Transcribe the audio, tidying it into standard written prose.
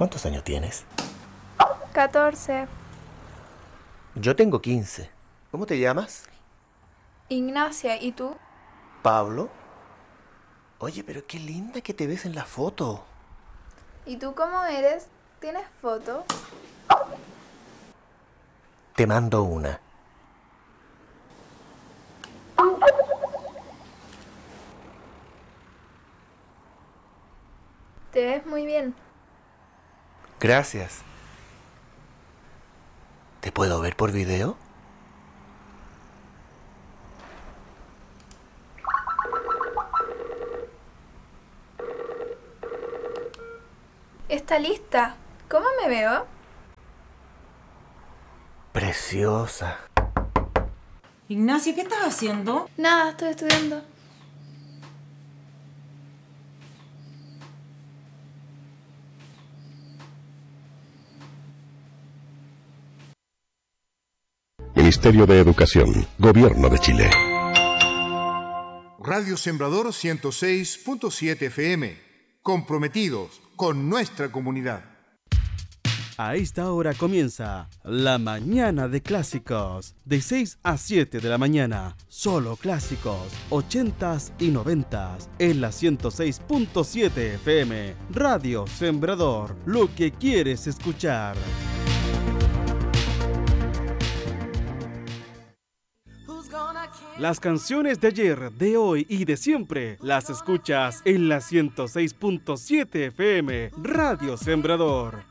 ¿Cuántos años tienes? 14. Yo tengo 15. ¿Cómo te llamas? Ignacia, ¿y tú? Pablo. Oye, pero qué linda que te ves en la foto. ¿Y tú cómo eres? ¿Tienes foto? Te mando una. Te ves muy bien. Gracias. ¿Te puedo ver por video? Está lista. ¿Cómo me veo? Preciosa. Ignacio, ¿qué estás haciendo? Nada, estoy estudiando. Ministerio de Educación, Gobierno de Chile. Radio Sembrador 106.7 FM. Comprometidos con nuestra comunidad. A esta hora comienza La Mañana de Clásicos, de 6 a 7 de la mañana. Solo clásicos, 80s y 90s, en la 106.7 FM. Radio Sembrador, lo que quieres escuchar. Las canciones de ayer, de hoy y de siempre las escuchas en la 106.7 FM, Radio Sembrador.